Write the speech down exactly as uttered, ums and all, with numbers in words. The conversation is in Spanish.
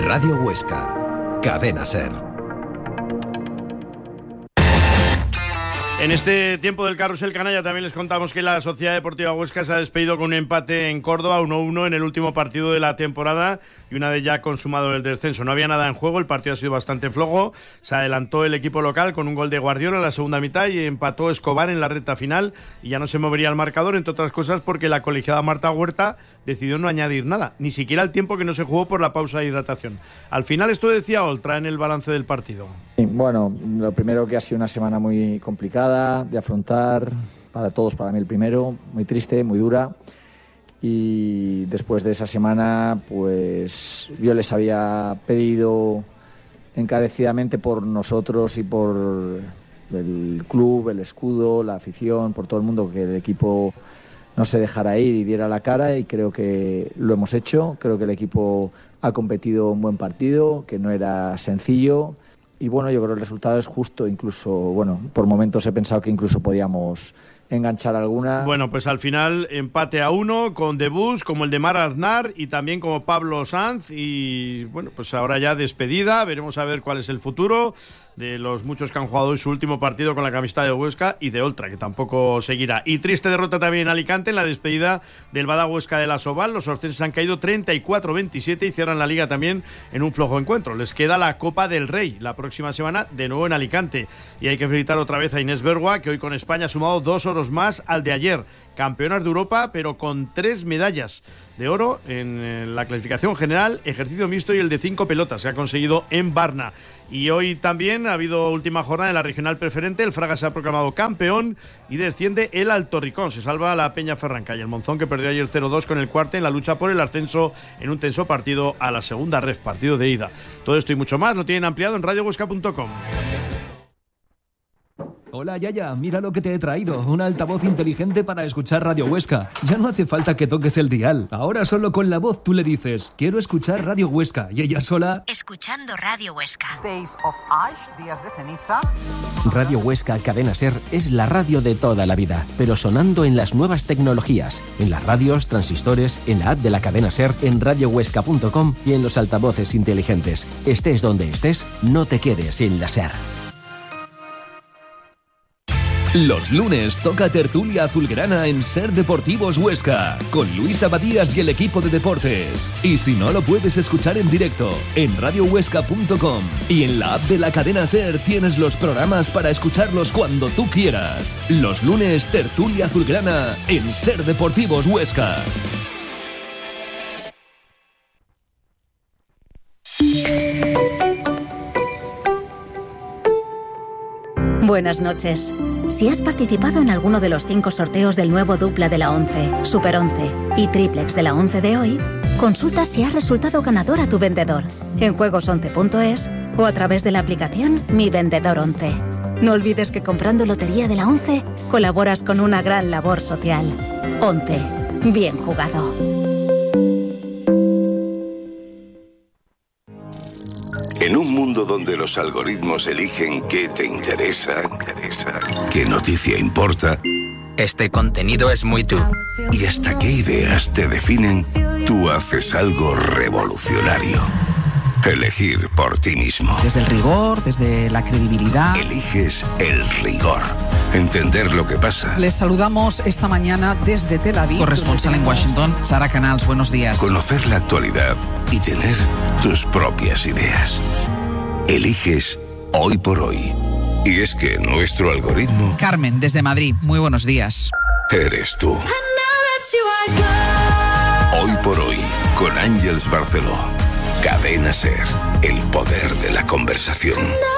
Radio Huesca, Cadena SER. En este tiempo del carrusel canalla también les contamos que la Sociedad Deportiva Huesca se ha despedido con un empate en Córdoba, uno uno en el último partido de la temporada y una vez ya consumado el descenso. No había nada en juego, el partido ha sido bastante flojo, se adelantó el equipo local con un gol de Guardiola en la segunda mitad y empató Escobar en la recta final y ya no se movería el marcador, entre otras cosas porque la colegiada Marta Huerta decidió no añadir nada, ni siquiera el tiempo que no se jugó por la pausa de hidratación. Al final esto decía Oltra en el balance del partido. Bueno, lo primero que ha sido una semana muy complicada de afrontar para todos, para mí el primero, muy triste, muy dura, y después de esa semana pues yo les había pedido encarecidamente por nosotros y por el club, el escudo, la afición, por todo el mundo, que el equipo no se dejara ir y diera la cara, y creo que lo hemos hecho. Creo que el equipo ha competido un buen partido, que no era sencillo. Y bueno, yo creo que el resultado es justo, incluso, bueno, por momentos he pensado que incluso podíamos enganchar alguna. Bueno, pues al final empate a uno con debuts como el de Mar Aznar y también como Pablo Sanz, y bueno, pues ahora ya despedida, veremos a ver cuál es el futuro de los muchos que han jugado hoy su último partido con la camiseta de Huesca y de Oltra, que tampoco seguirá. Y triste derrota también en Alicante en la despedida del Bada Huesca de la Soval. Los orcenses han caído treinta y cuatro a veintisiete y cierran la liga también en un flojo encuentro. Les queda la Copa del Rey la próxima semana, de nuevo en Alicante. Y hay que felicitar otra vez a Inés Bergua, que hoy con España ha sumado dos oros más al de ayer. Campeonas de Europa, pero con tres medallas de oro en la clasificación general, ejercicio mixto y el de cinco pelotas que ha conseguido en Varna. Y hoy también ha habido última jornada en la regional preferente. El Fraga se ha proclamado campeón y desciende el Alto Ricón. Se salva la Peña Ferranca y el Monzón, que perdió ayer cero dos con el Cuarte en la lucha por el ascenso en un tenso partido a la segunda ref, partido de ida. Todo esto y mucho más lo tienen ampliado en radio huesca punto com. Hola Yaya, mira lo que te he traído, un altavoz inteligente para escuchar Radio Huesca. Ya no hace falta que toques el dial. Ahora solo con la voz tú le dices, quiero escuchar Radio Huesca, y ella sola... Escuchando Radio Huesca. Days of Ash, días de ceniza. Radio Huesca Cadena SER es la radio de toda la vida, pero sonando en las nuevas tecnologías, en las radios, transistores, en la app de la cadena SER, en radio huesca punto com y en los altavoces inteligentes. Estés donde estés, no te quedes sin la SER. Los lunes toca tertulia azulgrana en SER Deportivos Huesca, con Luis Abadías y el equipo de deportes. Y si no lo puedes escuchar en directo, en radio huesca punto com y en la app de la cadena SER tienes los programas para escucharlos cuando tú quieras. Los lunes tertulia azulgrana en SER Deportivos Huesca. Buenas noches. Si has participado en alguno de los cinco sorteos del nuevo dupla de la once, Super once y Triplex de la once de hoy, consulta si has resultado ganador a tu vendedor en juegos once punto es o a través de la aplicación Mi Vendedor once. No olvides que comprando Lotería de la once colaboras con una gran labor social. once. Bien jugado. En un mundo donde los algoritmos eligen qué te interesa, qué noticia importa, este contenido es muy tú, y hasta qué ideas te definen, tú haces algo revolucionario. Elegir por ti mismo. Desde el rigor, desde la credibilidad. Eliges el rigor. Entender lo que pasa. Les saludamos esta mañana desde Tel Aviv. Corresponsal en Washington, Sara Canals, buenos días. Conocer la actualidad y tener tus propias ideas. Eliges Hoy por Hoy. Y es que nuestro algoritmo... Carmen, desde Madrid, muy buenos días. Eres tú. Hoy por Hoy, con Ángeles Barceló. Cadena SER, el poder de la conversación.